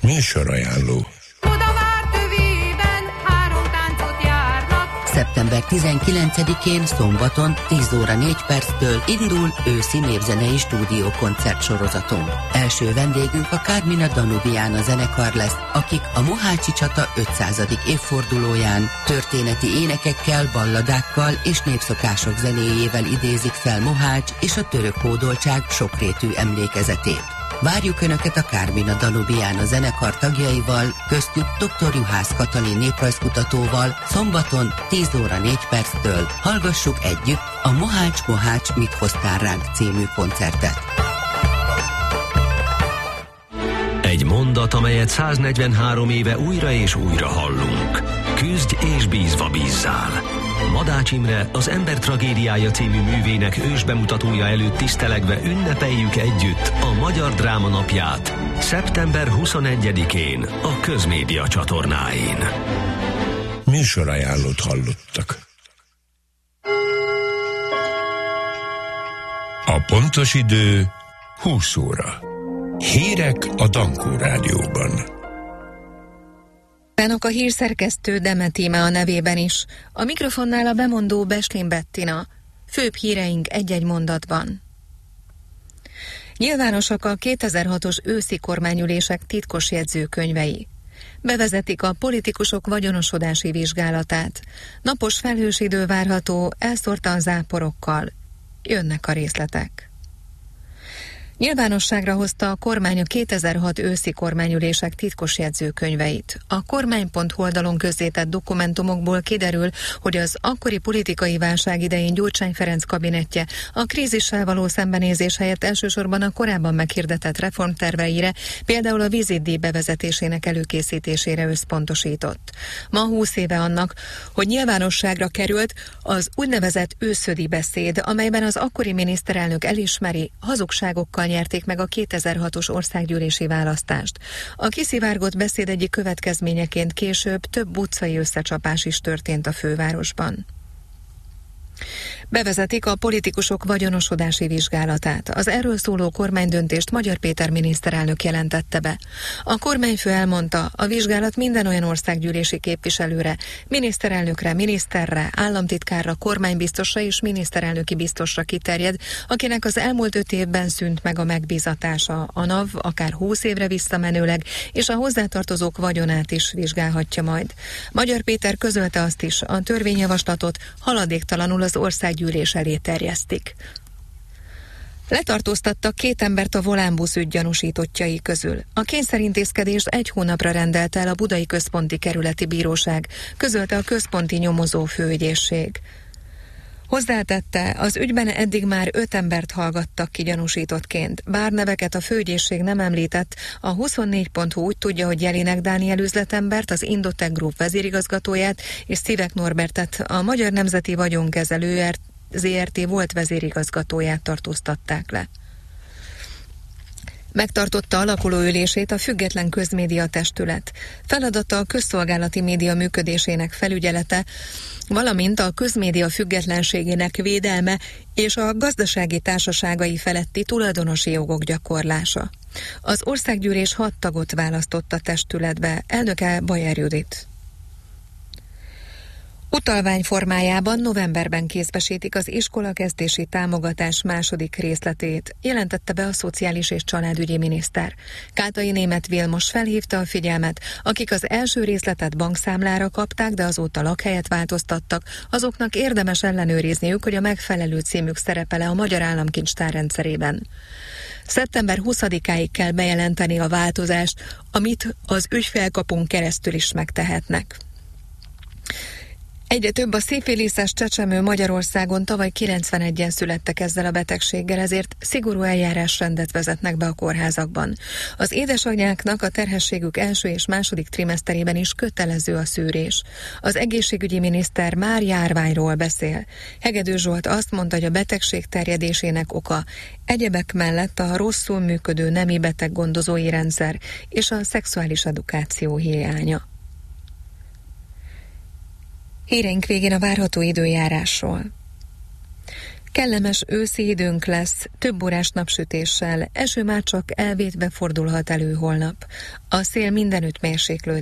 Műsorajánló. Szeptember 19-én szombaton 10 óra 4 perctől indul őszi népzenei stúdiókoncert sorozatunk. Első vendégünk a Carmina Danubiana zenekar lesz, akik a Mohácsi csata 500. évfordulóján történeti énekekkel, balladákkal és népszokások zenéjével idézik fel Mohács és a török hódoltság sokrétű emlékezetét. Várjuk Önöket a Carmina Danubiana zenekar tagjaival, köztük dr. Juhász Katalin néprajzkutatóval szombaton 10 óra 4 perctől. Hallgassuk együtt a Mohács, mit hoztál ránk című koncertet. Egy mondat, amelyet 143 éve újra és újra hallunk. Küzdj és bízva bízzál. Madács Imre az Ember tragédiája című művének ősbemutatója előtt tisztelegve ünnepeljük együtt a Magyar Dráma Napját szeptember 21-én a Közmédia csatornáin. Műsorajánlót hallottak. A pontos idő 20 óra. Hírek a Dankó Rádióban. A hírszerkesztő Demet Íme a nevében is. A mikrofonnál a bemondó Beslin Bettina. Főbb híreink egy-egy mondatban. Nyilvánosak a 2006-os őszi kormányülések titkos jegyzőkönyvei. Bevezetik a politikusok vagyonosodási vizsgálatát. Napos felhős idő várható, elszórtan záporokkal. Jönnek a részletek. Nyilvánosságra hozta a kormány a 2006 őszi kormányülések titkos jegyzőkönyveit. A kormány.hu oldalon közzétett dokumentumokból kiderül, hogy az akkori politikai válság idején Gyurcsány Ferenc kabinettje a krízissel való szembenézés helyett elsősorban a korábban meghirdetett reformterveire, például a vízidíj bevezetésének előkészítésére összpontosított. Ma 20 éve annak, hogy nyilvánosságra került az úgynevezett őszödi beszéd, amelyben az akkori miniszterelnök elismeri, hazugságokkal nyerték meg a 2006-os országgyűlési választást. A kiszivárgott beszéd egyik következményeként később több utcai összecsapás is történt a fővárosban. Bevezetik a politikusok vagyonosodási vizsgálatát. Az erről szóló kormánydöntést Magyar Péter miniszterelnök jelentette be. A kormányfő elmondta, a vizsgálat minden olyan országgyűlési képviselőre, miniszterelnökre, miniszterre, államtitkárra, kormánybiztosra és miniszterelnöki biztosra kiterjed, akinek az elmúlt 5 évben szűnt meg a megbízatása, a NAV akár 20 évre visszamenőleg, és a hozzátartozók vagyonát is vizsgálhatja majd. Magyar Péter közölte azt is, a törvényjavaslatot haladéktalanul az országgyűlés elé terjesztik. Letartóztattak 2 embert a volánbusz ügy gyanúsítottjai közül. A kényszerintézkedést 1 hónapra rendelte el a Budai Központi Kerületi Bíróság, közölte a Központi Nyomozó Főügyészség. Hozzátette, az ügyben eddig már 5 embert hallgattak ki gyanúsítottként, bár neveket a főügyészség nem említett, a 24.hu úgy tudja, hogy Jelinek Dániel üzletembert, az Indotech Group vezérigazgatóját és Szivek Norbertet, a Magyar Nemzeti Vagyonkezelő ZRT volt vezérigazgatóját tartóztatták le. Megtartotta alakuló ülését a Független Közmédia Testület. Feladata a közszolgálati média működésének felügyelete, valamint a közmédia függetlenségének védelme és a gazdasági társaságai feletti tulajdonosi jogok gyakorlása. Az országgyűlés 6 tagot választott a testületbe, elnöke Bajer Judit. Utalvány formájában novemberben kézbesítik az iskolakezdési támogatás második részletét, jelentette be a Szociális és Családügyi miniszter. Kátai Németh Vilmos felhívta a figyelmet, akik az első részletet bankszámlára kapták, de azóta lakhelyet változtattak, azoknak érdemes ellenőrizniük, hogy a megfelelő címük szerepel-e a Magyar Államkincstár rendszerében. Szeptember 20-áig kell bejelenteni a változást, amit az ügyfélkapun keresztül is megtehetnek. Egyre több a szifiliszes csecsemő Magyarországon, tavaly 91-en születtek ezzel a betegséggel, ezért szigorú eljárásrendet vezetnek be a kórházakban. Az édesanyáknak a terhességük első és második trimeszterében is kötelező a szűrés. Az egészségügyi miniszter már járványról beszél. Hegedű Zsolt azt mondta, hogy a betegség terjedésének oka egyebek mellett a rosszul működő nemi beteggondozói rendszer és a szexuális edukáció hiánya. Híreink végén a várható időjárásról. Kellemes őszi időnk lesz, több órás napsütéssel, eső már csak elvétve fordulhat elő holnap. A szél mindenütt mérséklődik.